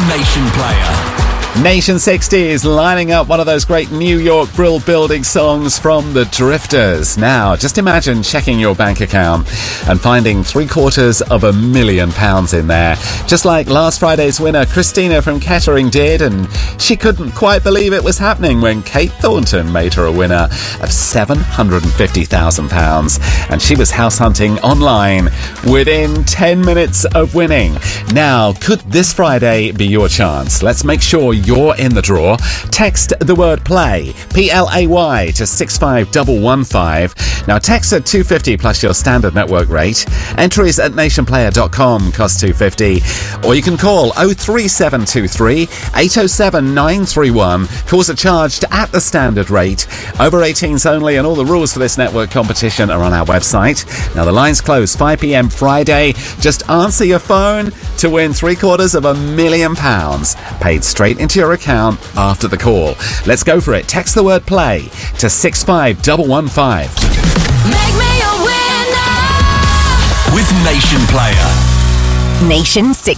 Nation Player. Nation 60s lining up one of those great New York Brill building songs from the Drifters. Now, just imagine checking your bank account and finding £750,000 in there. Just like last Friday's winner, Christina from Kettering did, and she couldn't quite believe it was happening when Kate Thornton made her a winner of £750,000. And she was house hunting online within 10 minutes of winning. Now, could this Friday be your chance? Let's make sure you're in the draw. Text the word play, PLAY, to 65115. Now text at 250 plus your standard network rate. Entries at nationplayer.com cost $2.50. Or you can call 03723 807 931. Calls are charged at the standard rate. Over 18s only, and all the rules for this network competition are on our website. Now the lines close 5 p.m. Friday. Just answer your phone to win £750,000 paid straight into your account after the call. Let's go for it. Text the word play to 65115. Make me a winner with Nation Player. Nation 60.